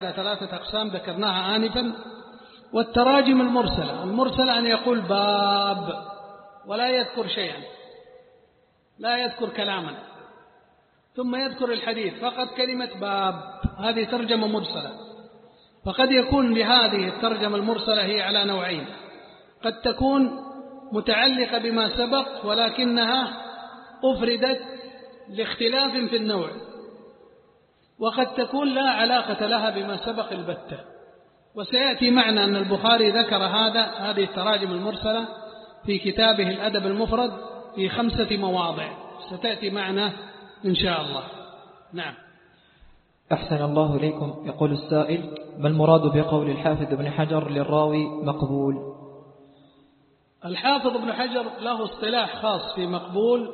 ثلاثة أقسام ذكرناها آنفا. والتراجم المرسلة أن يقول باب ولا يذكر شيئا، لا يذكر كلاما، ثم يذكر الحديث فقط كلمة باب، هذه ترجمة مرسلة. فقد يكون لهذه الترجمة المرسلة هي على نوعين: قد تكون متعلقة بما سبق ولكنها أفردت لاختلاف في النوع، وقد تكون لا علاقة لها بما سبق البتة. وسيأتي معنا أن البخاري ذكر هذه التراجم المرسلة في كتابه الأدب المفرد في 5 مواضع، ستأتي معنا إن شاء الله. نعم. أحسن الله إليكم. يقول السائل: ما المراد بقول الحافظ ابن حجر للراوي مقبول؟ الحافظ ابن حجر له اصطلاح خاص في مقبول،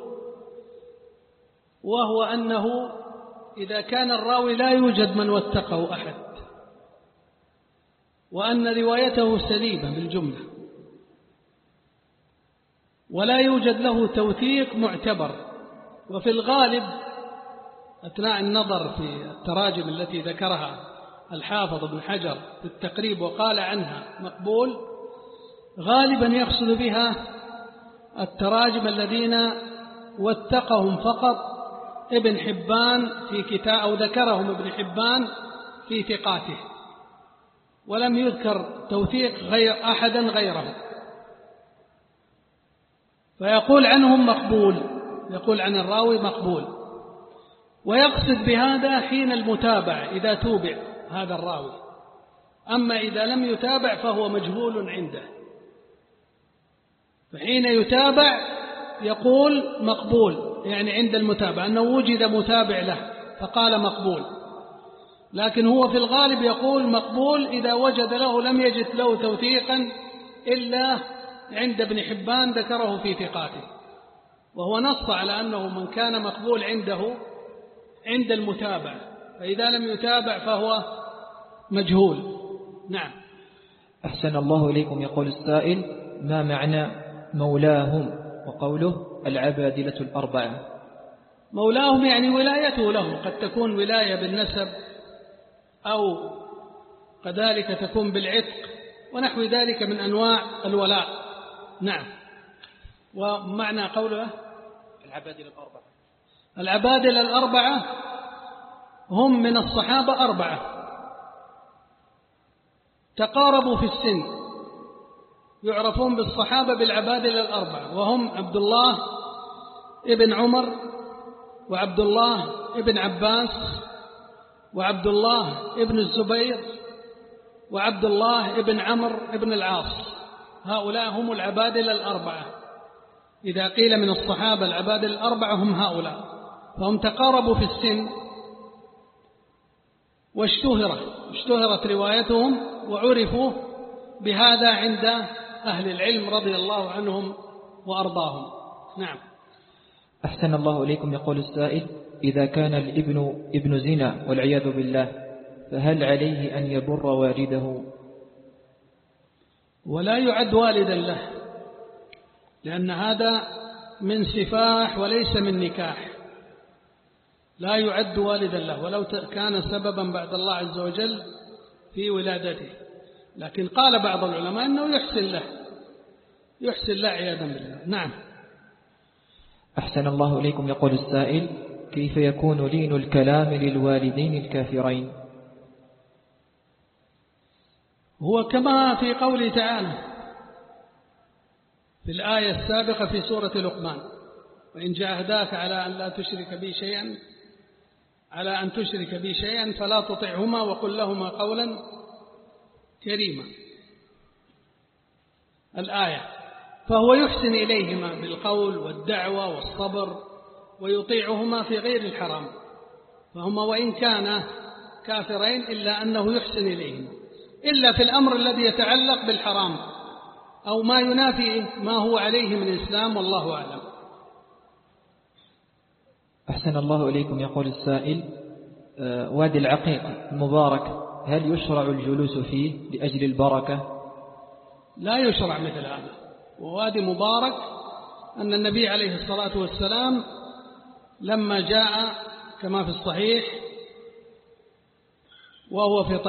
وهو أنه إذا كان الراوي لا يوجد من وثقه أحد، وأن روايته سليمة بالجملة، ولا يوجد له توثيق معتبر. وفي الغالب أثناء النظر في التراجم التي ذكرها الحافظ ابن حجر في التقريب وقال عنها مقبول، غالبا يقصد بها التراجم الذين وثقهم فقط ابن حبان في كتاب، أو ذكرهم ابن حبان في ثقاته، ولم يذكر توثيق أحدا غيره، فيقول عنهم مقبول، يقول عن الراوي مقبول. ويقصد بهذا حين المتابعة إذا توبع هذا الراوي، أما إذا لم يتابع فهو مجهول عنده. فحين يتابع يقول مقبول، يعني عند المتابعة أنه وجد متابع له فقال مقبول، لكن هو في الغالب يقول مقبول إذا وجد له، لم يجد له توثيقا إلا عند ابن حبان ذكره في ثقاته، وهو نص على أنه من كان مقبول عنده عند المتابعة، فإذا لم يتابع فهو مجهول. نعم. أحسن الله إليكم. يقول السائل: ما معنى مولاهم وقوله العبادلة الأربعة؟ مولاهم يعني ولايته لهم، قد تكون ولاية بالنسب أو كذلك تكون بالعتق ونحو ذلك من أنواع الولاء. نعم. ومعنى قوله العبادلة الأربعة، العبادلة الأربعة هم من الصحابة 4 تقاربوا في السن، يعرفون بالصحابة بالعبادلة الأربعة، وهم عبد الله ابن عمر، وعبد الله ابن عباس، وعبد الله ابن الزبير، وعبد الله ابن عمرو ابن العاص. هؤلاء هم العبادلة الأربعة. إذا قيل من الصحابة العبادلة الأربعة هم هؤلاء، فهم تقاربوا في السن، واشتهرت روايتهم وعرفوا بهذا عند أهل العلم رضي الله عنهم وأرضاهم. نعم. أحسن الله إليكم. يقول السائل: إذا كان الابن ابن زنا والعياذ بالله، فهل عليه أن يبر والده؟ ولا يعد والدا له، لأن هذا من سفاح وليس من نكاح، لا يعد والدا له ولو كان سببا بعد الله عز وجل في ولادته. لكن قال بعض العلماء أنه يحسن له عياذا بالله. نعم. أحسن الله إليكم. يقول السائل: كيف يكون لين الكلام للوالدين الكافرين؟ هو كما في قوله تعالى في الآية السابقة في سورة لقمان: وإن جاهداك على أن تشرك بي شيئا فلا تطعهما وقل لهما قولا كريما. الآية. فهو يحسن إليهما بالقول والدعوة والصبر، ويطيعهما في غير الحرام، فهما وإن كانا كافرين إلا أنه يحسن إليهما، إلا في الأمر الذي يتعلق بالحرام أو ما ينافي ما هو عليه من الإسلام، والله أعلم. أحسن الله إليكم. يقول السائل: وادي العقيق المبارك، هل يشرع الجلوس فيه لأجل البركة؟ لا يشرع مثل هذا. ووادي مبارك أن النبي عليه الصلاة والسلام لما جاء كما في الصحيح وهو في